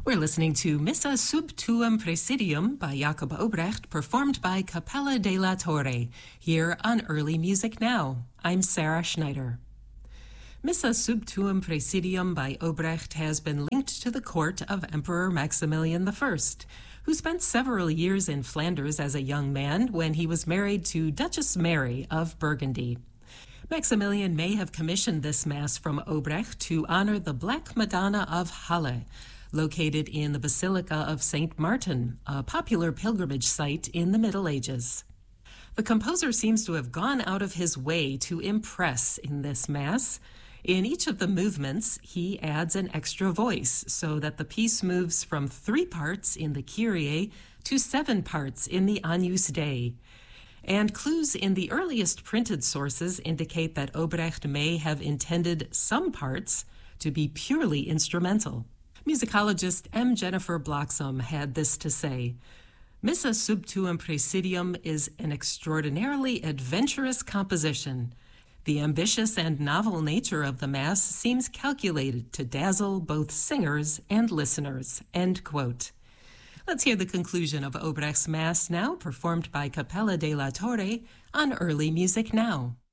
We're listening to Missa Sub Tuum Praesidium by Jacob Obrecht, performed by Capella della Torre, here on Early Music Now. I'm Sarah Schneider. Missa Sub Tuum Praesidium by Obrecht has been linked to the court of Emperor Maximilian I, who spent several years in Flanders as a young man when he was married to Duchess Mary of Burgundy. Maximilian may have commissioned this mass from Obrecht to honor the Black Madonna of Halle, located in the Basilica of St. Martin, a popular pilgrimage site in the Middle Ages. The composer seems to have gone out of his way to impress in this mass. In each of the movements, he adds an extra voice so that the piece moves from 3 parts in the Kyrie to 7 parts in the Agnus Dei. And clues in the earliest printed sources indicate that Obrecht may have intended some parts to be purely instrumental. Musicologist M. Jennifer Bloxham had this to say: Missa Sub Tuum Praesidium is an extraordinarily adventurous composition. The ambitious and novel nature of the Mass seems calculated to dazzle both singers and listeners. End quote. Let's hear the conclusion of Obrecht's Mass now, performed by Capella della Torre on Early Music Now.